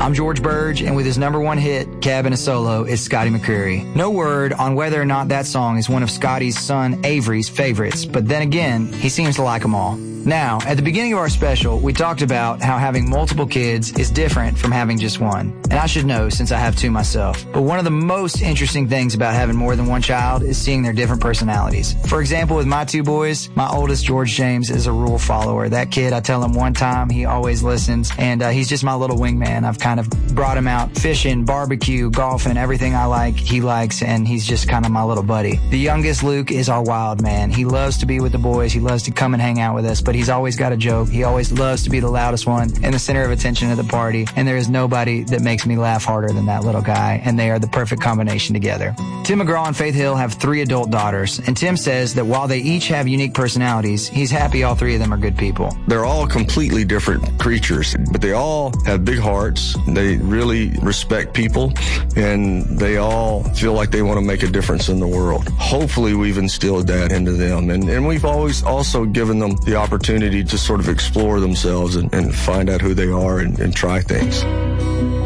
I'm George Burge, and with his #1 hit, Cabin a Solo, it's Scotty McCreery. No word on whether or not that song is one of Scotty's son Avery's favorites, but then again, he seems to like them all. Now, at the beginning of our special, we talked about how having multiple kids is different from having just one. And I should know since I have two myself. But one of the most interesting things about having more than one child is seeing their different personalities. For example, with my two boys, my oldest, George James, is a rule follower. That kid, I tell him one time, he always listens, and he's just my little wingman. I've kind of brought him out fishing, barbecue, golfing, everything I like, he likes, and he's just kind of my little buddy. The youngest, Luke, is our wild man. He loves to be with the boys. He loves to come and hang out with us, but he's always got a joke. He always loves to be the loudest one and the center of attention at the party, and there is nobody that makes me laugh harder than that little guy, and they are the perfect combination together. Tim McGraw and Faith Hill have 3 adult daughters, and Tim says that while they each have unique personalities, he's happy all 3 of them are good people. They're all completely different creatures, but they all have big hearts. They really respect people, and they all feel like they want to make a difference in the world. Hopefully we've instilled that into them, and we've always also given them the opportunity to sort of explore themselves and find out who they are and try things.